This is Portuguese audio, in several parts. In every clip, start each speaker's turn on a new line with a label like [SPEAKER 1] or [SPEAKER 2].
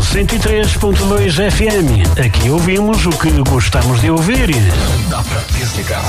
[SPEAKER 1] 103.2 FM. Aqui ouvimos o que gostamos de ouvir. Dá para desligar.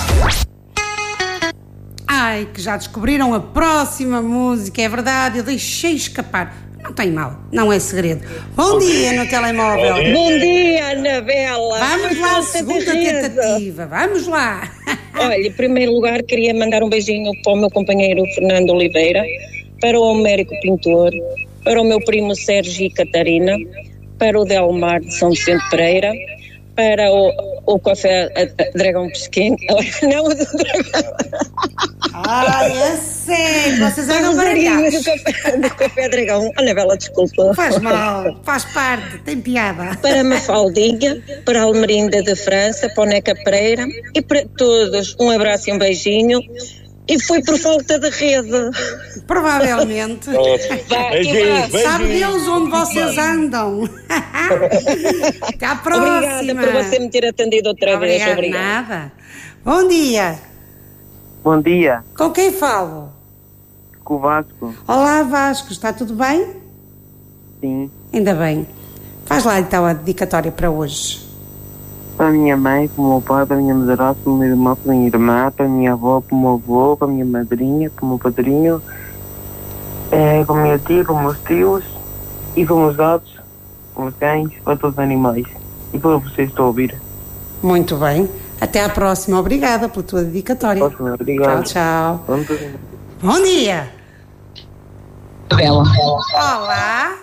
[SPEAKER 2] Ai, que já descobriram a próxima música, é verdade, eu deixei escapar. Não tem mal, não é segredo. Bom dia no telemóvel.
[SPEAKER 3] Bom dia, Anabela.
[SPEAKER 2] Vamos lá, segunda tentativa, vamos lá.
[SPEAKER 3] Olha, em primeiro lugar, queria mandar um beijinho para o meu companheiro Fernando Oliveira, para o Américo Pintor, para o meu primo Sérgio e Catarina, para o Delmar de São Vicente Pereira, para o Café Dragão Pesquinho. Não, o do Dragão.
[SPEAKER 2] Ai, é sério, vocês andam baralhados.
[SPEAKER 3] Do Café Dragão. Anabela, desculpa.
[SPEAKER 2] Faz mal, faz parte, tem piada.
[SPEAKER 3] Para a Mafaldinha, para a Almerinda de França, para o Neca Pereira e para todos um abraço e um beijinho. E foi por falta de rede.
[SPEAKER 2] Provavelmente. Sabe Deus onde vocês andam. Até à próxima.
[SPEAKER 3] Obrigada por você me ter atendido outra vez. Obrigada.
[SPEAKER 2] Nada. Bom dia.
[SPEAKER 4] Bom dia.
[SPEAKER 2] Com quem falo?
[SPEAKER 4] Com o Vasco.
[SPEAKER 2] Olá, Vasco. Está tudo bem?
[SPEAKER 4] Sim.
[SPEAKER 2] Ainda bem. Faz lá então a dedicatória para hoje.
[SPEAKER 4] Para a minha mãe, para o meu pai, para a minha madrasta, para o meu irmão, para a minha irmã, para a minha avó, para o meu avô, para a minha madrinha, para o meu padrinho, para o meu tio, para os meus tios e para os meus gatos, para os cães, para todos os animais. E para vocês que estão a ouvir.
[SPEAKER 2] Muito bem. Até à próxima. Obrigada pela tua dedicatória.
[SPEAKER 4] Obrigado.
[SPEAKER 2] Tchau, tchau. Bom dia.
[SPEAKER 5] Bela.
[SPEAKER 2] Olá.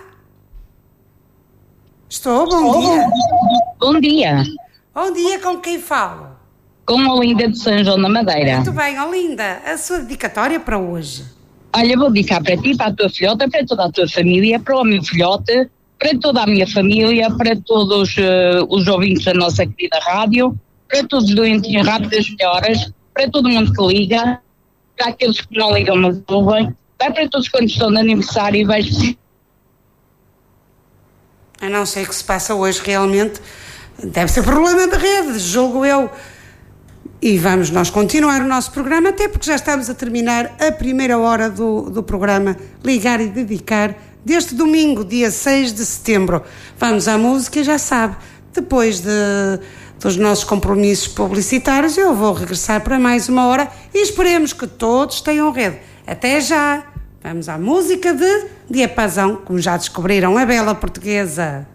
[SPEAKER 2] Estou, bom dia.
[SPEAKER 5] Bom dia.
[SPEAKER 2] Bom dia, com quem falo?
[SPEAKER 5] Com a Olinda de São João da Madeira.
[SPEAKER 2] Muito bem, Olinda, a sua dedicatória para hoje.
[SPEAKER 5] Olha, vou dedicar para ti, para a tua filhota, para toda a tua família, para o meu filhote, para toda a minha família, para todos os ouvintes da nossa querida rádio, para todos os doentinhos rápidos das melhoras, para todo mundo que liga, para aqueles que não ligam mas ouvem, vai para todos quantos estão de aniversário e vais...
[SPEAKER 2] Eu não sei o que se passa hoje realmente. Deve ser problema de rede, julgo eu. E vamos nós continuar o nosso programa, até porque já estamos a terminar a primeira hora do programa Ligar e Dedicar, deste domingo, dia 6 de setembro. Vamos à música, já sabe. Depois dos nossos compromissos publicitários, eu vou regressar para mais uma hora e esperemos que todos tenham rede. Até já! Vamos à música de Diapasão, como já descobriram, a bela portuguesa.